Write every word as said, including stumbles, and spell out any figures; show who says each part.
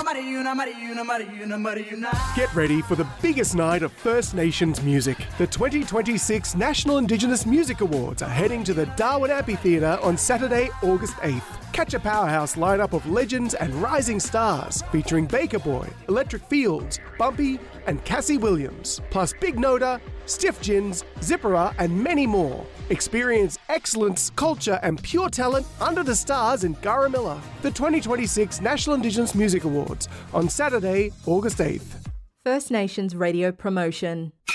Speaker 1: Get ready for the biggest night of First Nations music. The twenty twenty-six National Indigenous Music Awards are heading to the Darwin Amphitheatre on Saturday, August eighth. Catch a powerhouse lineup of legends and rising stars featuring Baker Boy, Electric Fields, Bumpy and Cassie Williams, plus Big Noda, Stiff Gins, Zippera and many more. Experience excellence, culture and pure talent under the stars in Garramilla. The twenty twenty-six National Indigenous Music Awards on Saturday, August eighth.
Speaker 2: First Nations Radio Promotion.